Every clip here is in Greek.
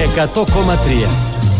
100,3.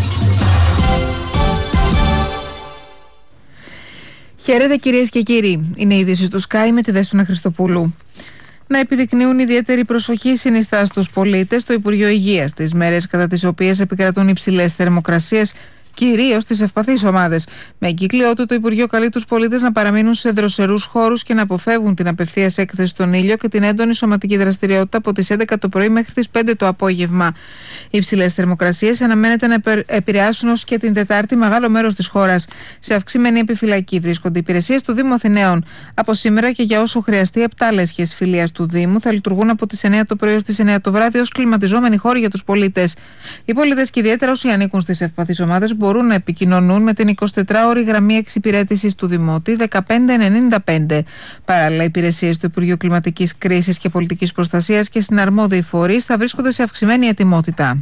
Χαίρετε κυρίες και κύριοι. Είναι η είδηση του Sky με τη Δέσποινα Χριστοπούλου. Να επιδεικνύουν ιδιαίτερη προσοχή συνιστά στους πολίτες στο Υπουργείο Υγείας τις μέρες κατά τις οποίες επικρατούν υψηλές θερμοκρασίες, κυρίως στις ευπαθείς ομάδες. Με εγκύκλιο του, το Υπουργείο καλεί τους πολίτες να παραμείνουν σε δροσερούς χώρους και να αποφεύγουν την απευθείας έκθεση στον ήλιο και την έντονη σωματική δραστηριότητα από τις 11 το πρωί μέχρι τις 5 το απόγευμα. Οι υψηλές θερμοκρασίες αναμένεται να επηρεάσουν ως και την Τετάρτη μεγάλο μέρος της χώρας. Σε αυξημένη επιφυλακή βρίσκονται οι υπηρεσίες του Δήμου Αθηναίων. Από σήμερα και για όσο χρειαστεί, 7 λέσχες φιλίας του Δήμου θα λειτουργούν από τις 9 το πρωί ως τις 9 το βράδυ ως κλιματιζόμενοι χώροι για τους πολίτες. Οι πολίτες και ιδιαίτερα όσοι ανήκουν στις ευπαθείς ομάδες μπορούν να επικοινωνούν με την 24ωρη γραμμή εξυπηρέτησης του Δημότη 1595. Παράλληλα, οι υπηρεσίες του Υπουργείου Κλιματικής Κρίσης και Πολιτικής Προστασίας και συναρμόδιοι φορείς θα βρίσκονται σε αυξημένη ετοιμότητα.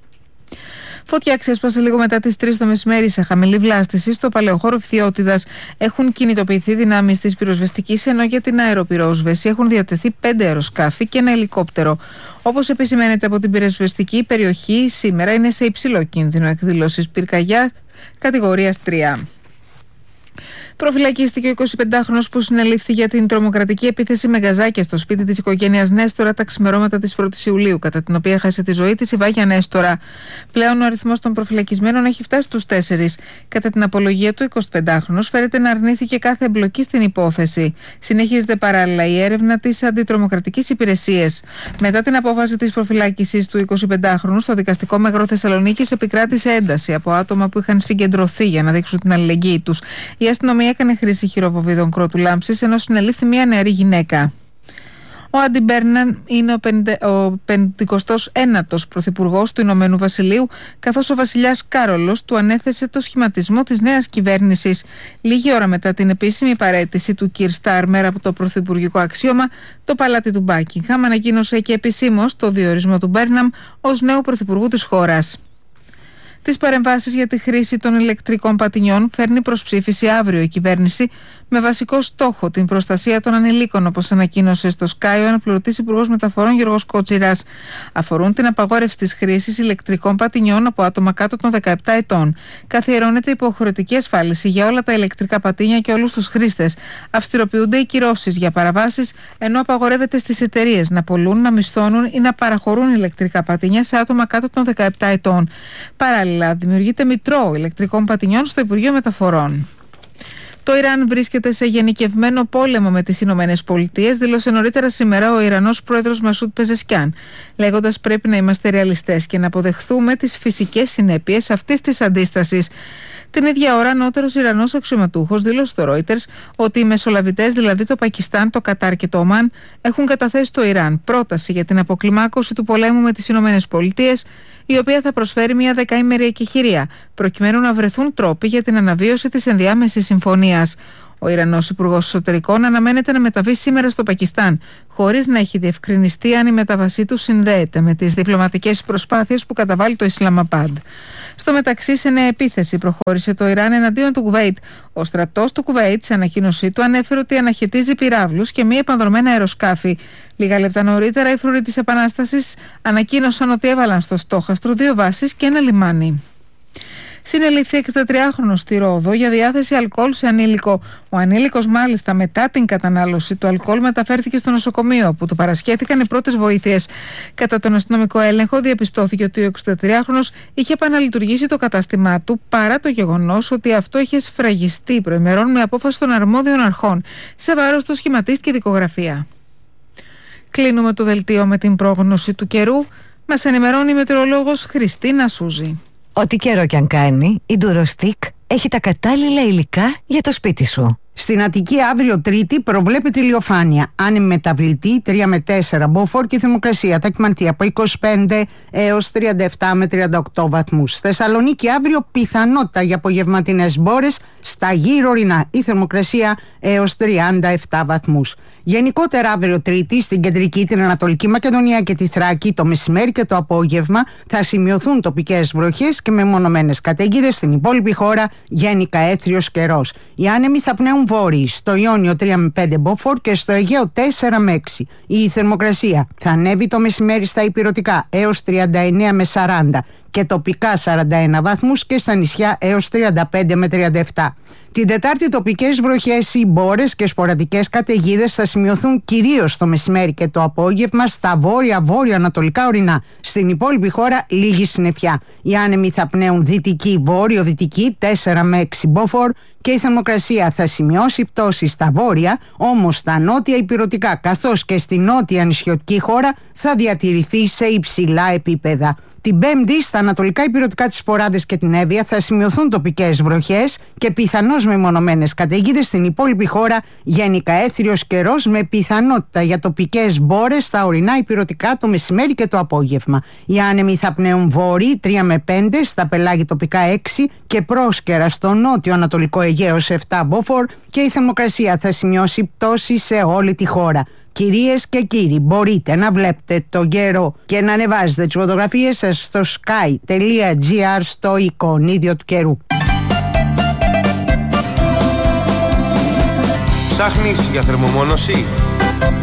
Φωτιά ξέσπασε λίγο μετά τις 3 το μεσημέρι σε χαμηλή βλάστηση στο παλαιοχώρο Φθιώτιδας. Έχουν κινητοποιηθεί δυνάμεις της πυροσβεστικής, ενώ για την αεροπυρόσβεση έχουν διατεθεί 5 αεροσκάφη και ένα ελικόπτερο. Όπως επισημαίνεται από την πυροσβεστική, η περιοχή σήμερα είναι σε υψηλό κίνδυνο εκδήλωσης πυρκαγιά κατηγορίας 3. Προφυλακίστηκε ο 25χρονος που συνελήφθη για την τρομοκρατική επίθεση με γκαζάκια στο σπίτι της οικογένειας Νέστορα τα ξημερώματα της 1ης Ιουλίου, κατά την οποία έχασε τη ζωή της η Βάγια Νέστορα. Πλέον ο αριθμός των προφυλακισμένων έχει φτάσει στους 4. Κατά την απολογία του, 25χρονος φέρεται να αρνήθηκε κάθε εμπλοκή στην υπόθεση. Συνεχίζεται παράλληλα η έρευνα της αντιτρομοκρατικής υπηρεσίας. Μετά την απόφαση της προφυλάκησης του 25χρονου, στο δικαστικό μέγαρο Θεσσαλονίκης επικράτησε ένταση από άτομα που είχαν συγκεντρωθεί για να δείξουν την αλληλεγγύη τους. Η αστυνομία έκανε χρήση χειροβοβίδων κρότου λάμψης, ενώ συνελήφθη μια νεαρή γυναίκα. Ο Άντι Μπέρναν είναι ο 59ος πρωθυπουργός του Ηνωμένου Βασιλείου, καθώς ο βασιλιάς Κάρολος του ανέθεσε το σχηματισμό της νέας κυβέρνησης. Λίγη ώρα μετά την επίσημη παραίτηση του Κιρ Στάρμερ από το πρωθυπουργικό αξίωμα, το παλάτι του Μπάκιγχαμ ανακοίνωσε και επισήμως το διορισμό του Μπέρναμ ως νέου πρωθυπουργού της χώρας. Τις παρεμβάσεις για τη χρήση των ηλεκτρικών πατινιών φέρνει προς ψήφιση αύριο η κυβέρνηση, με βασικό στόχο την προστασία των ανηλίκων, όπως ανακοίνωσε στο Sky ο αναπληρωτής Υπουργός Μεταφορών Γιώργος Κότσιρας. Αφορούν την απαγόρευση της χρήσης ηλεκτρικών πατινιών από άτομα κάτω των 17 ετών. Καθιερώνεται υποχρεωτική ασφάλιση για όλα τα ηλεκτρικά πατίνια και όλους τους χρήστες. Αυστηροποιούνται οι κυρώσεις για παραβάσεις, ενώ απαγορεύεται στις εταιρείες να πωλούν, να μισθώνουν ή να παραχωρούν ηλεκτρικά πατίνια σε άτομα κάτω των 17 ετών. Παράλληλα, δημιουργείται μητρό ηλεκτρικών πατινιών στο Υπουργείο Μεταφορών. Το Ιράν βρίσκεται σε γενικευμένο πόλεμο με τις Ηνωμένες Πολιτείες, δήλωσε νωρίτερα σήμερα ο Ιρανός πρόεδρος Μασούντ Πεζεσκιάν, λέγοντας πρέπει να είμαστε ρεαλιστές και να αποδεχθούμε τις φυσικές συνέπειες αυτής της αντίστασης. Την ίδια ώρα, ανώτερος Ιρανός αξιωματούχος δήλωσε στο Reuters ότι οι μεσολαβητές, δηλαδή το Πακιστάν, το Κατάρ και το Ομάν, έχουν καταθέσει στο Ιράν πρόταση για την αποκλιμάκωση του πολέμου με τις Ηνωμένες Πολιτείες, η οποία θα προσφέρει μια 10ημερη εκεχηρία, προκειμένου να βρεθούν τρόποι για την αναβίωση της ενδιάμεσης συμφωνίας. Ο Ιρανός Υπουργός Εσωτερικών αναμένεται να μεταβεί σήμερα στο Πακιστάν, χωρίς να έχει διευκρινιστεί αν η μεταβασή του συνδέεται με τις διπλωματικές προσπάθειες που καταβάλει το Ισλαμαμπάντ. Στο μεταξύ, σε νέα επίθεση προχώρησε το Ιράν εναντίον του Κουβέιτ. Ο στρατός του Κουβέιτ, σε ανακοίνωσή του, ανέφερε ότι αναχαιτίζει πυράβλους και μη επανδρομένα αεροσκάφη. Λίγα λεπτά νωρίτερα, οι φρουροί της Επανάστασης ανακοίνωσαν ότι έβαλαν στο στόχαστρο 2 βάσεις και ένα λιμάνι. Συνελήφθη 63χρονος στη Ρόδο για διάθεση αλκοόλ σε ανήλικο. Ο ανήλικος, μάλιστα, μετά την κατανάλωση του αλκοόλ, μεταφέρθηκε στο νοσοκομείο, όπου του παρασχέθηκαν οι πρώτες βοήθειες. Κατά τον αστυνομικό έλεγχο, διαπιστώθηκε ότι ο 63χρονος είχε επαναλειτουργήσει το κατάστημά του, παρά το γεγονός ότι αυτό είχε σφραγιστεί προημερών με απόφαση των αρμόδιων αρχών. Σε βάρος του σχηματίστηκε δικογραφία. Κλείνουμε το δελτίο με την πρόγνωση του καιρού. Μας ενημερώνει η μετεωρολόγος Χριστίνα Σούζη. Ό,τι καιρό κι αν κάνει, η Ντουροστίκ έχει τα κατάλληλα υλικά για το σπίτι σου. Στην Αττική αύριο Τρίτη προβλέπεται ηλιοφάνεια. Άνεμη μεταβλητή 3 με 4 μποφόρ και η θερμοκρασία θα κυμανθεί από 25 έως 37 με 38 βαθμούς. Θεσσαλονίκη αύριο πιθανότητα για απογευματινές μπόρες στα γύρω ορεινά. Η θερμοκρασία έως 37 βαθμούς. Γενικότερα αύριο Τρίτη στην κεντρική, την Ανατολική Μακεδονία και τη Θράκη το μεσημέρι και το απόγευμα θα σημειωθούν τοπικές βροχές και μεμονωμένες καταιγίδες. Στην υπόλοιπη χώρα γενικά έθριος καιρός. Οι άνεμοι θα πνέουν βόρειοι, στο Ιόνιο 3 με 5 μποφόρ και στο Αιγαίο 4 με 6. Η θερμοκρασία θα ανέβει το μεσημέρι στα ηπειρωτικά έως 39 με 40 και τοπικά 41 βαθμούς και στα νησιά έως 35 με 37. Την Τετάρτη τοπικές βροχές ή μπόρες και σποραδικές καταιγίδες θα σημειωθούν κυρίως το μεσημέρι και το απόγευμα στα βόρειο-ανατολικά ορεινά. Στην υπόλοιπη χώρα λίγη συννεφιά. Οι άνεμοι θα πνέουν δυτική-βόρειο-δυτική 4 με 6 μποφόρ και η θερμοκρασία θα σημειώσει πτώση στα βόρεια, όμως στα νότια ηπειρωτικά καθώς και στη νότια νησιωτική χώρα θα διατηρηθεί σε υψηλά επίπεδα. Την Πέμπτη στα ανατολικά ηπειρωτικά της Ποράδες και την Εύβοια θα σημειωθούν τοπικές βροχές και πιθανώς μεμονωμένες καταιγίδες. Στην υπόλοιπη χώρα γενικά έθριος καιρός με πιθανότητα για τοπικές μπόρες στα ορεινά ηπειρωτικά το μεσημέρι και το απόγευμα. Οι άνεμοι θα πνέουν βόρειοι 3 με 5, στα πελάγη τοπικά 6 και πρόσκαιρα στο νότιο ανατολικό Αιγαίο 7 μποφόρ και η θερμοκρασία θα σημειώσει πτώση σε όλη τη χώρα. Κυρίες και κύριοι, μπορείτε να βλέπετε τον καιρό και να ανεβάζετε τις φωτογραφίες σας στο sky.gr στο εικονίδιο του καιρού. Ψάχνεις για θερμομόνωση?